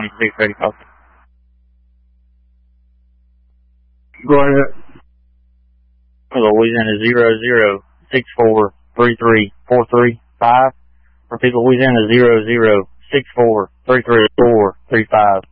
26 ready call. Go ahead. Louisiana 0064334335. Repeat, Louisiana 0064334335.